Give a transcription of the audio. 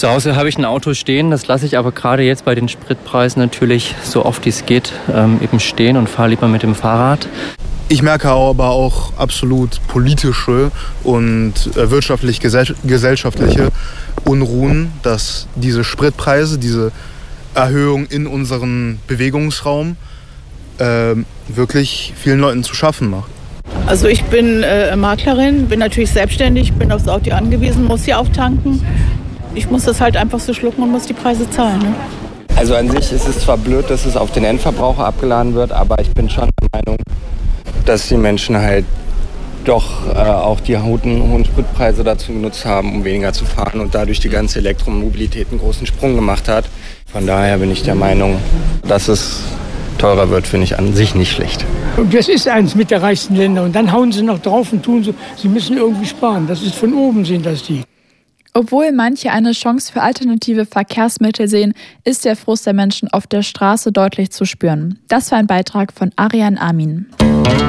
Zu Hause habe ich ein Auto stehen, das lasse ich aber gerade jetzt bei den Spritpreisen natürlich so oft wie es geht eben stehen und fahre lieber mit dem Fahrrad. Ich merke aber auch absolut politische und wirtschaftlich-gesellschaftliche Unruhen, dass diese Spritpreise, diese Erhöhung in unserem Bewegungsraum wirklich vielen Leuten zu schaffen macht. Also ich bin Maklerin, bin natürlich selbstständig, bin aufs Auto angewiesen, muss hier auftanken. Ich muss das halt einfach so schlucken und muss die Preise zahlen. Ne? Also an sich ist es zwar blöd, dass es auf den Endverbraucher abgeladen wird, aber ich bin schon der Meinung, dass die Menschen halt doch auch die hohen Spritpreise dazu genutzt haben, um weniger zu fahren und dadurch die ganze Elektromobilität einen großen Sprung gemacht hat. Von daher bin ich der Meinung, dass es teurer wird, finde ich an sich nicht schlecht. Und das ist eins mit der reichsten Länder. Und dann hauen sie noch drauf und tun so, sie müssen irgendwie sparen. Das ist von oben, sind das die. Obwohl manche eine Chance für alternative Verkehrsmittel sehen, ist der Frust der Menschen auf der Straße deutlich zu spüren. Das war ein Beitrag von Arian Amin.